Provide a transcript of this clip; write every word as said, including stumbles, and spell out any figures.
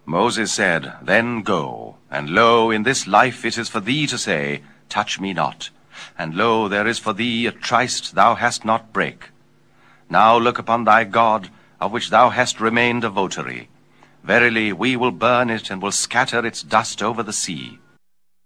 Moses said, Then go, and lo, in this life it is for thee to say, Touch me not, and lo, there is for thee a tryst thou hast not brake. Now look upon thy God, of which thou hast remained a votary. Verily, we will burn it, and will scatter its dust over the sea.